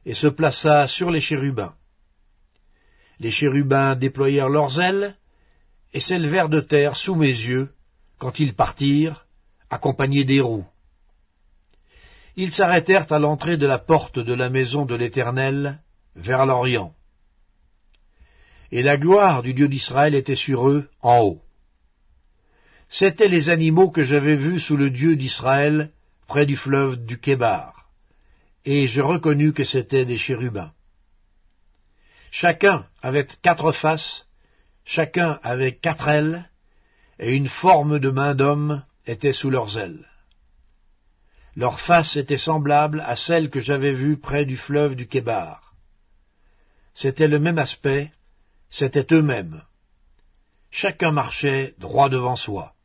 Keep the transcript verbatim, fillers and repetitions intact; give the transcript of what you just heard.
et se plaça sur les chérubins. Les chérubins déployèrent leurs ailes, et s'élevèrent de terre sous mes yeux, quand ils partirent, accompagnés des roues. Ils s'arrêtèrent à l'entrée de la porte de la maison de l'Éternel, vers l'Orient. Et la gloire du Dieu d'Israël était sur eux, en haut. C'étaient les animaux que j'avais vus sous le Dieu d'Israël, près du fleuve du Kébar, et je reconnus que c'étaient des chérubins. Chacun avait quatre faces, chacun avait quatre ailes, et une forme de main d'homme était sous leurs ailes. Leurs faces étaient semblables à celles que j'avais vues près du fleuve du Kébar. C'était le même aspect, c'étaient eux-mêmes. Chacun marchait droit devant soi.